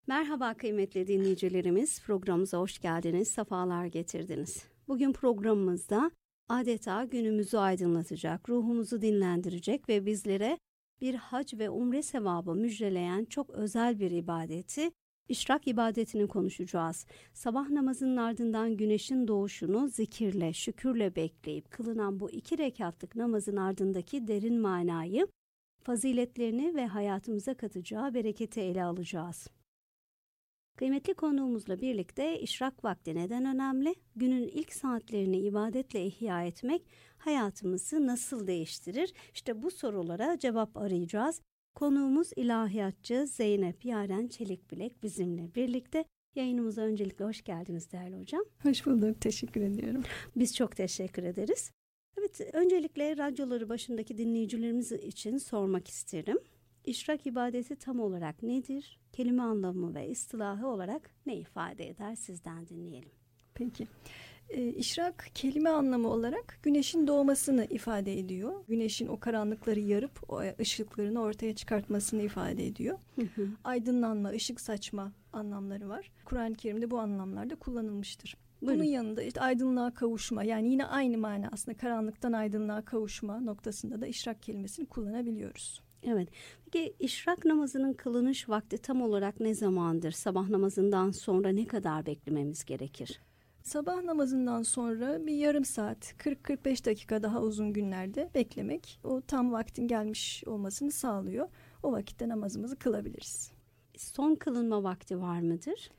Merhaba kıymetli dinleyicilerimiz, programımıza hoş geldiniz, sefalar getirdiniz. Bugün programımızda adeta günümüzü aydınlatacak, ruhumuzu dinlendirecek ve bizlere bir hac ve umre sevabı müjdeleyen çok özel bir ibadeti, İşrak ibadetini konuşacağız. Sabah namazının ardından güneşin doğuşunu zikirle, şükürle bekleyip kılınan bu 2 rekatlık namazın ardındaki derin manayı, faziletlerini ve hayatımıza katacağı bereketi ele alacağız. Kıymetli konuğumuzla birlikte işrak vakti neden önemli? Günün ilk saatlerini ibadetle ihya etmek hayatımızı nasıl değiştirir? İşte bu sorulara cevap arayacağız. Konuğumuz ilahiyatçı Zeynep Yaren Çelikbilek bizimle birlikte. Yayınımıza öncelikle hoş geldiniz değerli hocam. Hoş bulduk, teşekkür ediyorum. Biz çok teşekkür ederiz. Evet, öncelikle radyoları başındaki dinleyicilerimiz için sormak isterim. İşrak ibadeti tam olarak nedir? Kelime anlamı ve istilahı olarak ne ifade eder? Sizden dinleyelim. Peki. İşrak kelime anlamı olarak güneşin doğmasını ifade ediyor. Güneşin o karanlıkları yarıp o ışıklarını ortaya çıkartmasını ifade ediyor. Aydınlanma, ışık saçma anlamları var. Kur'an-ı Kerim'de bu anlamlarda kullanılmıştır. Bunun yanında işte aydınlığa kavuşma, yani yine aynı mana aslında, karanlıktan aydınlığa kavuşma noktasında da işrak kelimesini kullanabiliyoruz. Evet. Peki işrak namazının kılınış vakti tam olarak ne zamandır? Sabah namazından sonra ne kadar beklememiz gerekir? Sabah namazından sonra bir yarım saat, 40-45 dakika daha uzun günlerde beklemek o tam vaktin gelmiş olmasını sağlıyor. O vakitte namazımızı kılabiliriz. Son kılınma vakti var mıdır?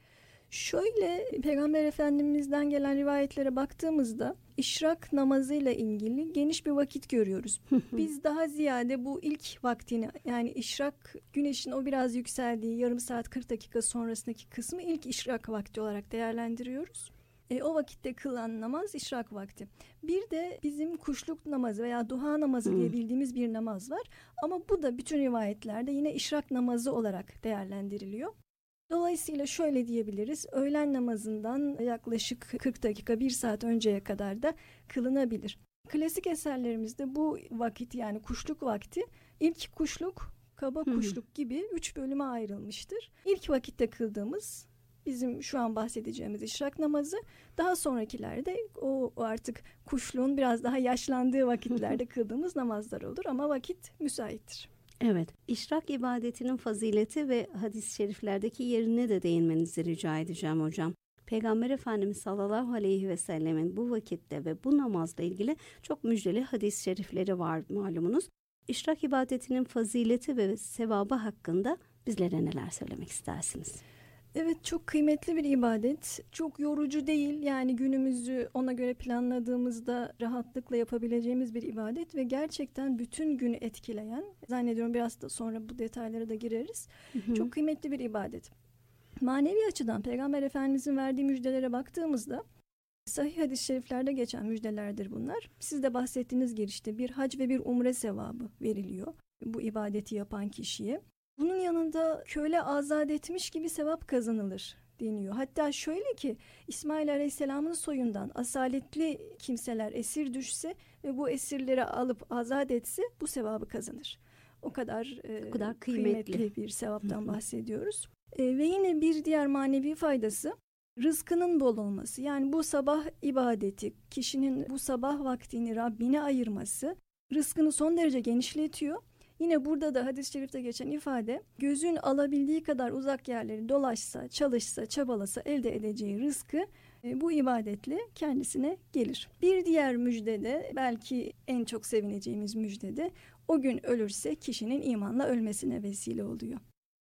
Şöyle, Peygamber Efendimiz'den gelen rivayetlere baktığımızda işrak namazıyla ilgili geniş bir vakit görüyoruz. Biz daha ziyade bu ilk vaktini, yani işrak, güneşin o biraz yükseldiği yarım saat 40 dakika sonrasındaki kısmı ilk işrak vakti olarak değerlendiriyoruz. O vakitte kılan namaz işrak vakti. Bir de bizim kuşluk namazı veya duha namazı diye bildiğimiz bir namaz var. Ama bu da bütün rivayetlerde yine işrak namazı olarak değerlendiriliyor. Dolayısıyla şöyle diyebiliriz, öğlen namazından yaklaşık 40 dakika, 1 saat önceye kadar da kılınabilir. Klasik eserlerimizde bu vakit, yani kuşluk vakti, ilk kuşluk, kaba kuşluk gibi 3 bölüme ayrılmıştır. İlk vakitte kıldığımız bizim şu an bahsedeceğimiz işrak namazı, daha sonrakilerde o artık kuşluğun biraz daha yaşlandığı vakitlerde kıldığımız namazlar olur ama vakit müsaittir. Evet, işrak ibadetinin fazileti ve hadis-i şeriflerdeki yerine de değinmenizi rica edeceğim hocam. Peygamber Efendimiz sallallahu aleyhi ve sellemin bu vakitte ve bu namazla ilgili çok müjdeli hadis-i şerifleri var malumunuz. İşrak ibadetinin fazileti ve sevabı hakkında bizlere neler söylemek istersiniz? Evet, çok kıymetli bir ibadet. Çok yorucu değil, yani günümüzü ona göre planladığımızda rahatlıkla yapabileceğimiz bir ibadet ve gerçekten bütün günü etkileyen, zannediyorum biraz da sonra bu detaylara da gireriz. Çok kıymetli bir ibadet. Manevi açıdan Peygamber Efendimizin verdiği müjdelere baktığımızda sahih hadis-i şeriflerde geçen müjdelerdir bunlar. Siz de bahsettiğiniz girişte bir hac ve bir umre sevabı veriliyor bu ibadeti yapan kişiye. Bunun yanında köle azat etmiş gibi sevap kazanılır deniyor. Hatta şöyle ki, İsmail Aleyhisselam'ın soyundan asaletli kimseler esir düşse ve bu esirleri alıp azat etse bu sevabı kazanır. O kadar kıymetli bir sevaptan bahsediyoruz. Ve yine bir diğer manevi faydası rızkının bol olması. Yani bu sabah ibadeti, kişinin bu sabah vaktini Rabbine ayırması rızkını son derece genişletiyor. Yine burada da hadis-i şerifte geçen ifade, gözün alabildiği kadar uzak yerleri dolaşsa, çalışsa, çabalasa elde edeceği rızkı bu ibadetle kendisine gelir. Bir diğer müjdede, belki en çok sevineceğimiz müjdede, o gün ölürse kişinin imanla ölmesine vesile oluyor.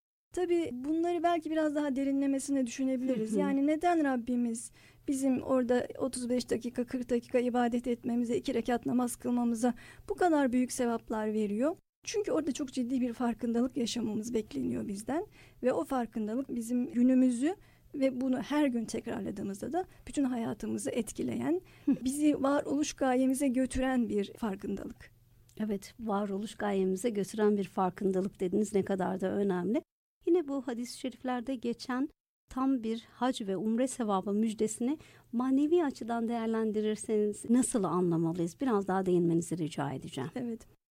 Tabii bunları belki biraz daha derinlemesine düşünebiliriz. Yani neden Rabbimiz bizim orada 35 dakika, 40 dakika ibadet etmemize, 2 rekat namaz kılmamıza bu kadar büyük sevaplar veriyor? Çünkü orada çok ciddi bir farkındalık yaşamamız bekleniyor bizden ve o farkındalık bizim günümüzü ve bunu her gün tekrarladığımızda da bütün hayatımızı etkileyen, bizi varoluş gayemize götüren bir farkındalık. Evet, varoluş gayemize götüren bir farkındalık dediniz, ne kadar da önemli. Yine bu hadis-i şeriflerde geçen tam bir hac ve umre sevabı müjdesini manevi açıdan değerlendirirseniz nasıl anlamalıyız? Biraz daha değinmenizi rica edeceğim. Evet.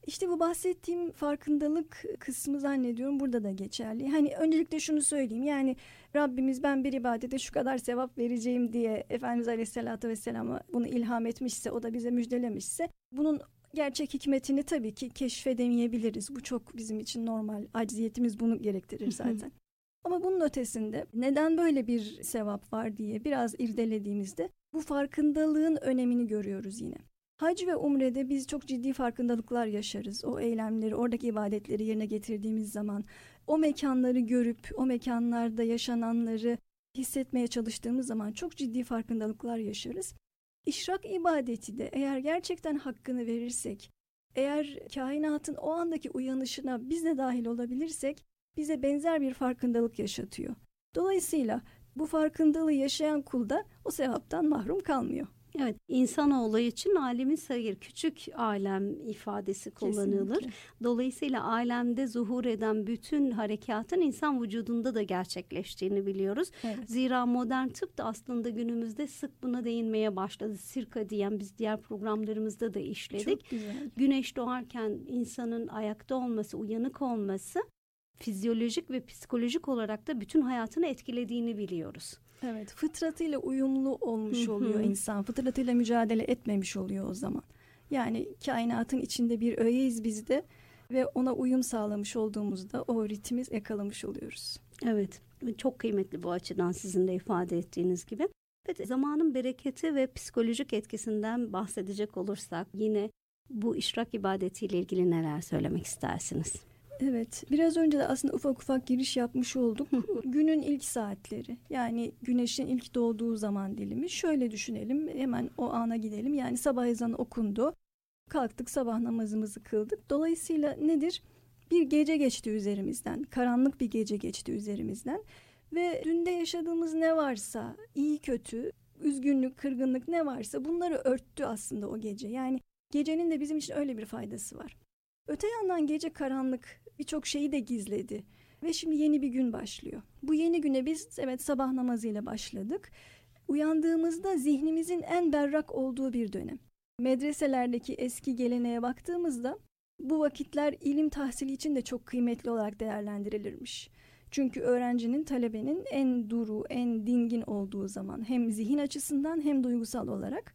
İşte bu bahsettiğim farkındalık kısmı zannediyorum burada da geçerli. Hani öncelikle şunu söyleyeyim, yani Rabbimiz ben bir ibadete şu kadar sevap vereceğim diye Efendimiz Aleyhisselatü Vesselam'a bunu ilham etmişse, o da bize müjdelemişse, bunun gerçek hikmetini tabii ki keşfedemeyebiliriz. Bu çok bizim için normal, acziyetimiz bunu gerektirir zaten. Ama bunun ötesinde neden böyle bir sevap var diye biraz irdelediğimizde bu farkındalığın önemini görüyoruz yine. Hac ve umrede biz çok ciddi farkındalıklar yaşarız. O eylemleri, oradaki ibadetleri yerine getirdiğimiz zaman, o mekanları görüp, o mekanlarda yaşananları hissetmeye çalıştığımız zaman çok ciddi farkındalıklar yaşarız. İşrak ibadeti de eğer gerçekten hakkını verirsek, eğer kainatın o andaki uyanışına biz de dahil olabilirsek, bize benzer bir farkındalık yaşatıyor. Dolayısıyla bu farkındalığı yaşayan kul da o sevaptan mahrum kalmıyor. Evet, insanoğlu için alemi sayır, küçük alem ifadesi kullanılır. Kesinlikle. Dolayısıyla alemde zuhur eden bütün harekatın insan vücudunda da gerçekleştiğini biliyoruz. Evet. Zira modern tıp da aslında günümüzde sık buna değinmeye başladı. Sirkadiyen biz diğer programlarımızda da işledik. Çok güzel. Güneş doğarken insanın ayakta olması, uyanık olması fizyolojik ve psikolojik olarak da bütün hayatını etkilediğini biliyoruz. Evet, fıtratıyla uyumlu olmuş oluyor insan. Fıtratıyla mücadele etmemiş oluyor o zaman. Yani kainatın içinde bir öğeyiz biz de ve ona uyum sağlamış olduğumuzda o ritmi yakalamış oluyoruz. Evet, çok kıymetli bu açıdan sizin de ifade ettiğiniz gibi. Evet, zamanın bereketi ve psikolojik etkisinden bahsedecek olursak yine bu işrak ibadetiyle ilgili neler söylemek istersiniz? Evet, biraz önce de aslında ufak giriş yapmış olduk. Günün ilk saatleri, yani güneşin ilk doğduğu zaman dilimi. Şöyle düşünelim, hemen o ana gidelim. Yani sabah ezanı okundu, kalktık, sabah namazımızı kıldık. Dolayısıyla nedir? Bir gece geçti üzerimizden, karanlık bir gece geçti üzerimizden. Ve dünde yaşadığımız ne varsa, iyi kötü, üzgünlük, kırgınlık ne varsa bunları örttü aslında o gece. Yani gecenin de bizim için öyle bir faydası var. Öte yandan gece karanlık birçok şeyi de gizledi ve şimdi yeni bir gün başlıyor. Bu yeni güne biz evet sabah namazıyla başladık. Uyandığımızda zihnimizin en berrak olduğu bir dönem. Medreselerdeki eski geleneğe baktığımızda bu vakitler ilim tahsili için de çok kıymetli olarak değerlendirilirmiş. Çünkü öğrencinin, talebenin en duru, en dingin olduğu zaman hem zihin açısından hem duygusal olarak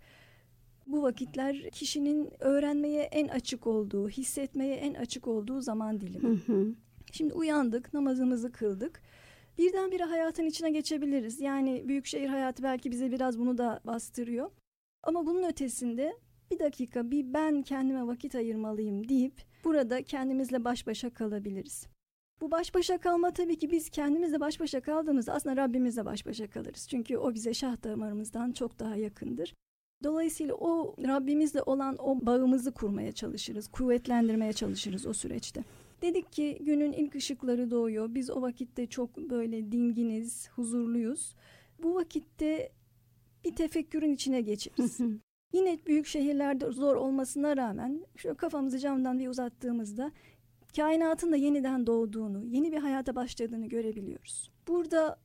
bu vakitler kişinin öğrenmeye en açık olduğu, hissetmeye en açık olduğu zaman dilimi. Şimdi uyandık, namazımızı kıldık. Birdenbire hayatın içine geçebiliriz. Yani büyükşehir hayatı belki bize biraz bunu da bastırıyor. Ama bunun ötesinde bir dakika, bir ben kendime vakit ayırmalıyım deyip burada kendimizle baş başa kalabiliriz. Bu baş başa kalma tabii ki biz kendimizle baş başa kaldığımızda aslında Rabbimizle baş başa kalırız. Çünkü o bize şah damarımızdan çok daha yakındır. Dolayısıyla o Rabbimizle olan o bağımızı kurmaya çalışırız, kuvvetlendirmeye çalışırız o süreçte. Dedik ki günün ilk ışıkları doğuyor. Biz o vakitte çok böyle dinginiz, huzurluyuz. Bu vakitte bir tefekkürün içine geçeriz. Yine büyük şehirlerde zor olmasına rağmen şu kafamızı camdan bir uzattığımızda kainatın da yeniden doğduğunu, yeni bir hayata başladığını görebiliyoruz. Burada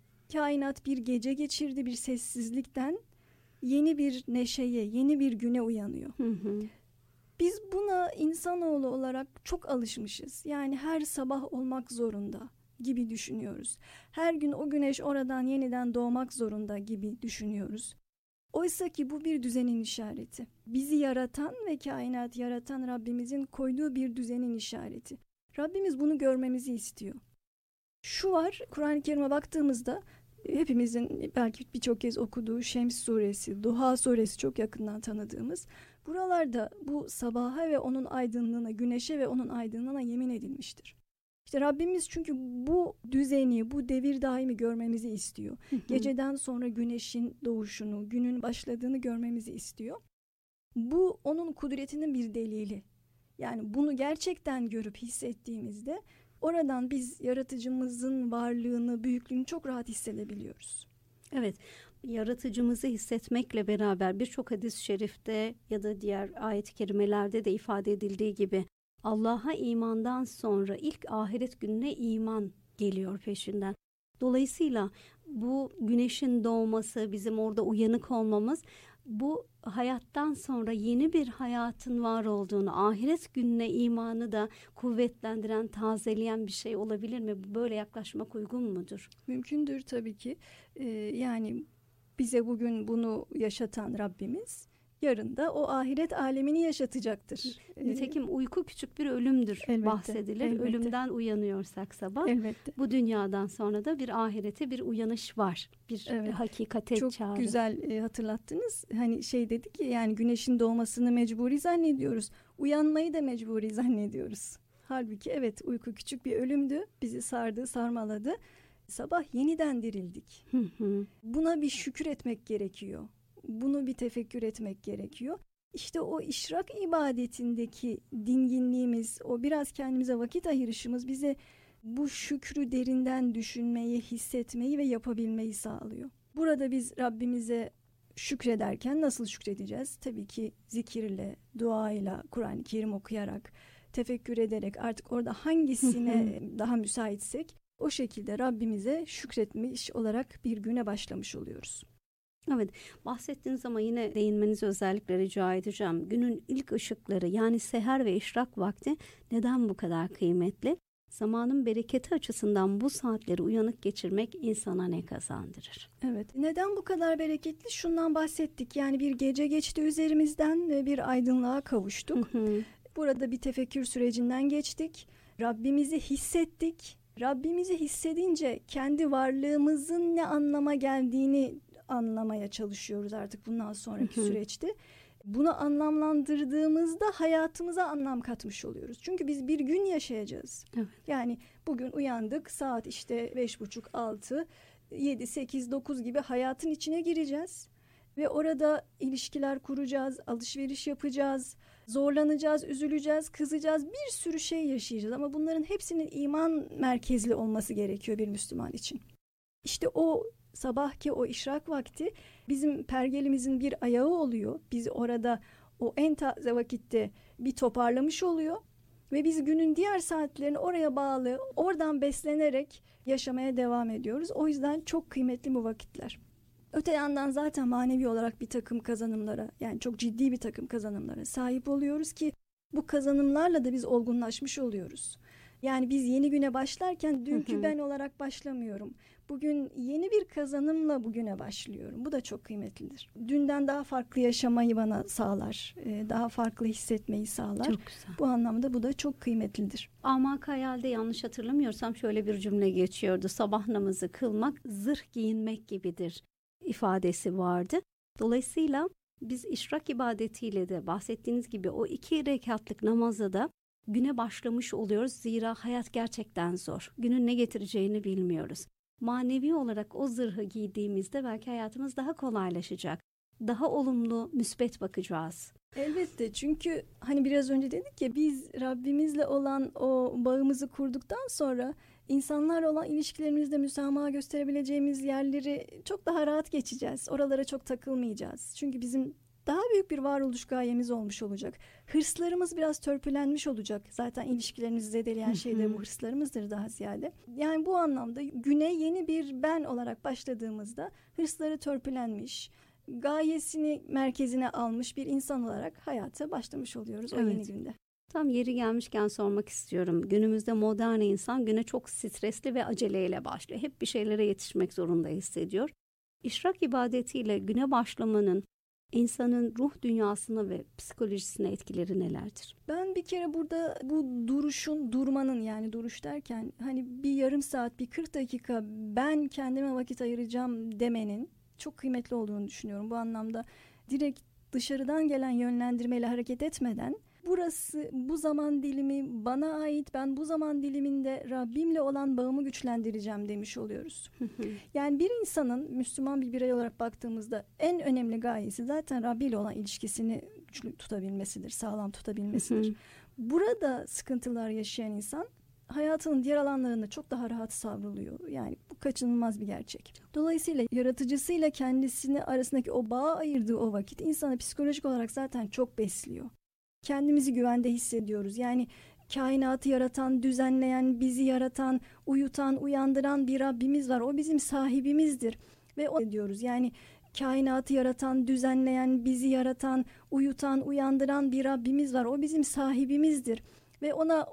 kainat bir gece geçirdi, bir sessizlikten yeni bir neşeye, yeni bir güne uyanıyor. Biz buna insanoğlu olarak çok alışmışız. Yani her sabah olmak zorunda gibi düşünüyoruz. Her gün o güneş oradan yeniden doğmak zorunda gibi düşünüyoruz. Oysa ki bu bir düzenin işareti. Bizi yaratan ve kainat yaratan Rabbimizin koyduğu bir düzenin işareti. Rabbimiz bunu görmemizi istiyor. Şu var, Kur'an-ı Kerim'e baktığımızda hepimizin belki birçok kez okuduğu Şems suresi, Duha suresi çok yakından tanıdığımız. Buralarda bu sabaha ve onun aydınlığına, güneşe ve onun aydınlığına yemin edilmiştir. İşte Rabbimiz çünkü bu düzeni, bu devir daimi görmemizi istiyor. Geceden sonra güneşin doğuşunu, günün başladığını görmemizi istiyor. Bu onun kudretinin bir delili. Yani bunu gerçekten görüp hissettiğimizde oradan biz yaratıcımızın varlığını, büyüklüğünü çok rahat hissedebiliyoruz. Evet, yaratıcımızı hissetmekle beraber birçok hadis-i şerifte ya da diğer ayet-i kerimelerde de ifade edildiği gibi Allah'a imandan sonra ilk ahiret gününe iman geliyor peşinden. Dolayısıyla bu güneşin doğması, bizim orada uyanık olmamız bu hayattan sonra yeni bir hayatın var olduğunu, ahiret gününe imanı da kuvvetlendiren, tazeleyen bir şey olabilir mi? Böyle yaklaşmak uygun mudur? Mümkündür tabii ki. Yani bize bugün bunu yaşatan Rabbimiz yarın da o ahiret alemini yaşatacaktır. Nitekim uyku küçük bir ölümdür bahsedilir. Elbette. Ölümden uyanıyorsak sabah, elbette, bu dünyadan sonra da bir ahirete bir uyanış var. Bir hakikate çok çağrı. Çok güzel hatırlattınız. Hani dedik ya, yani güneşin doğmasını mecburi zannediyoruz. Uyanmayı da mecburi zannediyoruz. Halbuki evet, uyku küçük bir ölümdü. Bizi sardı, sarmaladı. Sabah yeniden dirildik. Buna bir şükür etmek gerekiyor. Bunu bir tefekkür etmek gerekiyor. İşte o işrak ibadetindeki dinginliğimiz, o biraz kendimize vakit ayırışımız bize bu şükrü derinden düşünmeyi, hissetmeyi ve yapabilmeyi sağlıyor. Burada biz Rabbimize şükrederken nasıl şükredeceğiz? Tabii ki zikirle, duayla, Kur'an-ı Kerim okuyarak, tefekkür ederek, artık orada hangisine daha müsaitsek o şekilde Rabbimize şükretmiş olarak bir güne başlamış oluyoruz. Evet, bahsettiğiniz ama yine değinmenizi özellikle rica edeceğim. Günün ilk ışıkları, yani seher ve işrak vakti neden bu kadar kıymetli? Zamanın bereketi açısından bu saatleri uyanık geçirmek insana ne kazandırır? Evet, neden bu kadar bereketli? Şundan bahsettik. Yani bir gece geçti üzerimizden ve bir aydınlığa kavuştuk. Burada bir tefekkür sürecinden geçtik. Rabbimizi hissettik. Rabbimizi hissedince kendi varlığımızın ne anlama geldiğini anlamaya çalışıyoruz artık bundan sonraki süreçte. Bunu anlamlandırdığımızda hayatımıza anlam katmış oluyoruz. Çünkü biz bir gün yaşayacağız. Evet. Yani bugün uyandık, saat 5.30, 6, 7, 8, 9 gibi hayatın içine gireceğiz. Ve orada ilişkiler kuracağız, alışveriş yapacağız, zorlanacağız, üzüleceğiz, kızacağız, bir sürü şey yaşayacağız. Ama bunların hepsinin iman merkezli olması gerekiyor bir Müslüman için. İşte o sabahki o işrak vakti bizim pergelimizin bir ayağı oluyor. Biz orada o en taze vakitte bir toparlamış oluyor. Ve biz günün diğer saatlerini oraya bağlı, oradan beslenerek yaşamaya devam ediyoruz. O yüzden çok kıymetli bu vakitler. Öte yandan zaten manevi olarak bir takım kazanımlara, yani çok ciddi bir takım kazanımlara sahip oluyoruz ki bu kazanımlarla da biz olgunlaşmış oluyoruz. Yani biz yeni güne başlarken dünkü ben olarak başlamıyorum. Bugün yeni bir kazanımla bugüne başlıyorum. Bu da çok kıymetlidir. Dünden daha farklı yaşamayı bana sağlar. Daha farklı hissetmeyi sağlar. Çok güzel. Bu anlamda bu da çok kıymetlidir. Amak hayalde yanlış hatırlamıyorsam şöyle bir cümle geçiyordu. Sabah namazı kılmak zırh giyinmek gibidir ifadesi vardı. Dolayısıyla biz işrak ibadetiyle de bahsettiğiniz gibi o 2 rekatlık namazda da güne başlamış oluyoruz. Zira hayat gerçekten zor. Günün ne getireceğini bilmiyoruz. Manevi olarak o zırhı giydiğimizde belki hayatımız daha kolaylaşacak. Daha olumlu, müsbet bakacağız. Elbette, çünkü hani biraz önce dedik ya, biz Rabbimizle olan o bağımızı kurduktan sonra insanlarla olan ilişkilerimizde müsamaha gösterebileceğimiz yerleri çok daha rahat geçeceğiz. Oralara çok takılmayacağız. Çünkü bizim daha büyük bir varoluş gayemiz olmuş olacak. Hırslarımız biraz törpülenmiş olacak. Zaten ilişkilerimizi zedeleyen şey de bu hırslarımızdır daha ziyade. Yani bu anlamda güne yeni bir ben olarak başladığımızda hırsları törpülenmiş, gayesini merkezine almış bir insan olarak hayata başlamış oluyoruz o yeni günde. Tam yeri gelmişken sormak istiyorum. Günümüzde modern insan güne çok stresli ve aceleyle başlıyor. Hep bir şeylere yetişmek zorunda hissediyor. İşrak ibadetiyle güne başlamanın insanın ruh dünyasına ve psikolojisine etkileri nelerdir? Ben bir kere burada bu durmanın, yani duruş derken hani bir yarım saat, bir 40 dakika ben kendime vakit ayıracağım demenin çok kıymetli olduğunu düşünüyorum. Bu anlamda direkt dışarıdan gelen yönlendirmeyle hareket etmeden, burası, bu zaman dilimi bana ait, ben bu zaman diliminde Rabbimle olan bağımı güçlendireceğim demiş oluyoruz. Yani bir insanın, Müslüman bir birey olarak baktığımızda en önemli gayesi zaten Rabbi ile olan ilişkisini güçlü tutabilmesidir, sağlam tutabilmesidir. Burada sıkıntılar yaşayan insan hayatının diğer alanlarında çok daha rahat savruluyor. Yani bu kaçınılmaz bir gerçek. Dolayısıyla yaratıcısıyla kendisini arasındaki o bağı ayırdığı o vakit insanı psikolojik olarak zaten çok besliyor. Kendimizi güvende hissediyoruz. Yani kainatı yaratan, düzenleyen, bizi yaratan, uyutan, uyandıran bir Rabbimiz var. O bizim sahibimizdir. Ve o diyoruz. Yani kainatı yaratan, düzenleyen, bizi yaratan, uyutan, uyandıran bir Rabbimiz var. O bizim sahibimizdir. Ve ona